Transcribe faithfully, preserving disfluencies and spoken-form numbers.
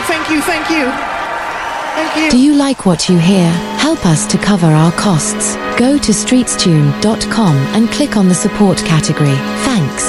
thank you, thank you. Thank you. Do you like what you hear? Help us to cover our costs. Go to streetstune dot com and click on the support category. Thanks.